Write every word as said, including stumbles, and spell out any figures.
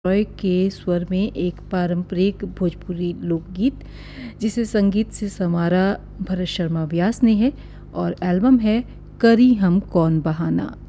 रॉय के स्वर में एक पारंपरिक भोजपुरी लोकगीत जिसे संगीत से संवारा भरत शर्मा व्यास ने है और एल्बम है करी हम कौन बहाना।